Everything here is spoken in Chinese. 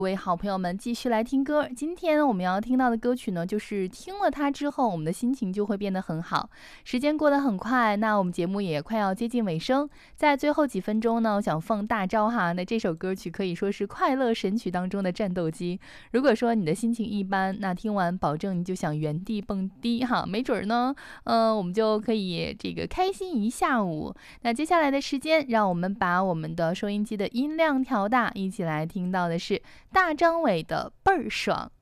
各位好朋友们，继续来听歌。今天我们要听到的歌曲呢，就是听了它之后，我们的心情就会变得很好。时间过得很快，那我们节目也快要接近尾声，在最后几分钟呢，我想放大招哈。那这首歌曲可以说是快乐神曲当中的战斗机。如果说你的心情一般，那听完保证你就想原地蹦迪哈，没准呢，我们就可以这个开心一下午。那接下来的时间，让我们把我们的收音机的音量调大，一起来听到的是大张伟的倍儿爽。